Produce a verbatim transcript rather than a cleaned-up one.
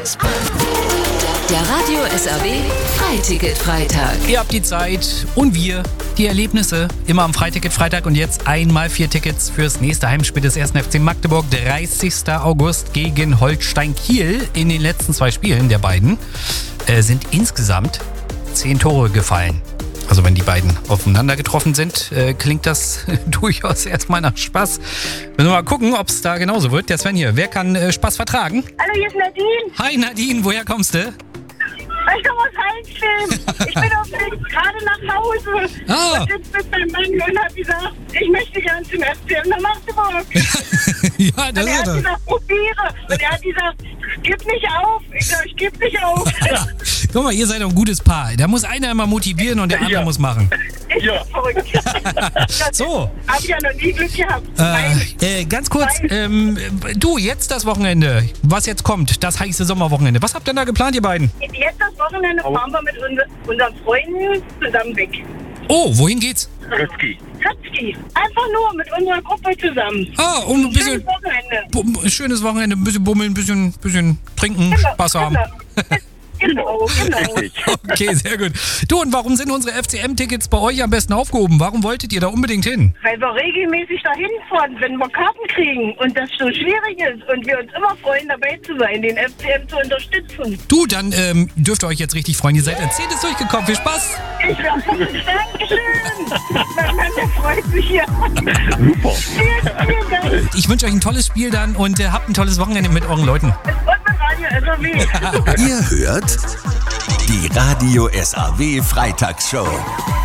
Der Radio S R W Freiticket-Freitag. Ihr habt die Zeit und wir die Erlebnisse immer am Freiticket-Freitag und jetzt einmal vier Tickets fürs nächste Heimspiel des ersten F C Magdeburg. dreißigster August gegen Holstein Kiel. In den letzten zwei Spielen der beiden äh, sind insgesamt zehn Tore gefallen. Also wenn die beiden aufeinander getroffen sind, äh, klingt das durchaus erstmal nach Spaß. Müssen wir mal gucken, ob es da genauso wird. Der Sven hier, wer kann äh, Spaß vertragen? Hallo, hier ist Nadine. Hi Nadine, woher kommst du? Ich komme aus Heinzfilm. Ich bin auf dem Weg gerade nach Hause. Ah. Und jetzt mit meinem Mann und hat gesagt, ich möchte gerne zum F C M nach Magdeburg. Ja, das Und er ist hat doch. gesagt, probiere. Und er hat gesagt, gib nicht auf. Ich sage, ich gebe nicht auf. Guck mal, ihr seid doch ein gutes Paar. Da muss einer immer motivieren und der andere Ja. muss machen. Ich bin verrückt. So. Hab ich ja noch nie Glück gehabt. Äh, Nein. äh, ganz kurz, Nein. ähm, du, jetzt das Wochenende, was jetzt kommt, das heiße Sommerwochenende. Was habt ihr da geplant, ihr beiden? Jetzt das Wochenende fahren wir mit unser, unseren Freunden zusammen weg. Oh, wohin geht's? Rötzky. Katzki. Einfach nur mit unserer Gruppe zusammen. Ah, um ein bisschen, Schönes Wochenende. bu- schönes Wochenende, ein bisschen bummeln, ein bisschen, bisschen trinken, Genau, Spaß haben. Genau, genau. Richtig. Okay, sehr gut. Du, und warum sind unsere F C M-Tickets bei euch am besten aufgehoben? Warum wolltet ihr da unbedingt hin? Weil wir regelmäßig dahin fahren, wenn wir Karten kriegen und das so schwierig ist und wir uns immer freuen, dabei zu sein, den F C M zu unterstützen. Du, dann ähm, dürft ihr euch jetzt richtig freuen. Ihr seid als Zehntes durchgekommen. Viel Spaß! Ich sag Dankeschön. Mein Mann, der freut sich hier. Super. Vielen, vielen Dank. Ich wünsche euch ein tolles Spiel dann und äh, habt ein tolles Wochenende mit euren Leuten. Es wird mit Radio S R W. Ihr hört die Radio S R W Freitagsshow.